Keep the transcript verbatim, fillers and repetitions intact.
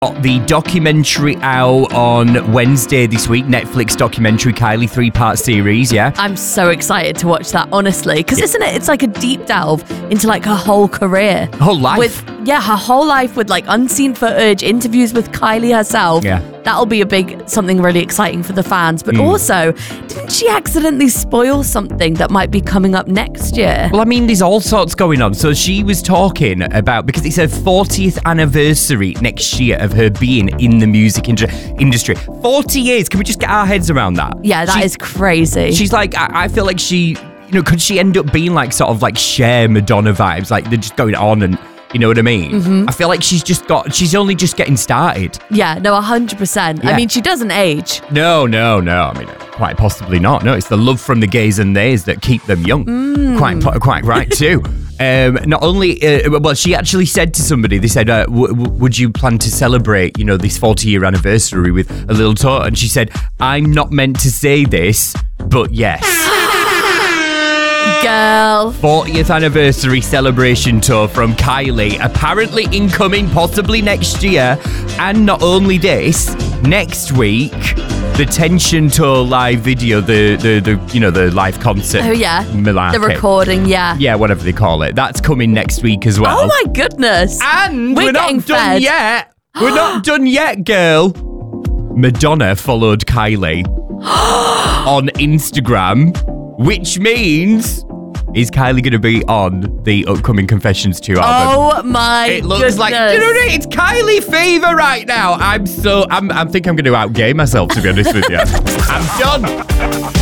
Got the documentary out on Wednesday this week, Netflix documentary, Kylie, three-part series, yeah? I'm so excited to watch that, honestly, because yeah. isn't it, it's like a deep delve into like her whole career. Whole life. With, yeah, her whole life with like unseen footage, interviews with Kylie herself. Yeah. That'll be a big, something really exciting for the fans. But mm. also, didn't she accidentally spoil something that might be coming up next year? Well, I mean, there's all sorts going on. So she was talking about, because it's her fortieth anniversary next year of her being in the music in- industry. forty years. Can we just get our heads around that? Yeah, that she, is crazy. She's like, I, I feel like she, you know, could she end up being like sort of like Cher, Madonna vibes? Like they're just going on and, you know what I mean? Mm-hmm. I feel like she's just got, she's only just getting started. Yeah, no, one hundred percent. Yeah. I mean, she doesn't age. No, no, no. I mean, quite possibly not. No, it's the love from the gays and theys that keep them young. Mm. Quite, quite right too. Um, not only, uh, well, she actually said to somebody, they said, uh, w- w- would you plan to celebrate, you know, this forty-year anniversary with a little tour? And she said, I'm not meant to say this, but yes. Girl. fortieth anniversary celebration tour from Kylie, apparently incoming possibly next year. And not only this, next week, the Tension Tour live video, the, the, the you know, the live concert. Oh, yeah. Malarkey. The recording, yeah. Yeah, whatever they call it. That's coming next week as well. Oh, my goodness. And we're, we're not done fed. yet. We're not done yet, girl. Madonna followed Kylie on Instagram, which means... Is Kylie going to be on the upcoming Confessions two album? Oh my It looks goodness. like, you know what I mean? It's Kylie fever right now. I'm so, I'm, I think I'm going to outgame myself, to be honest with you. I'm done.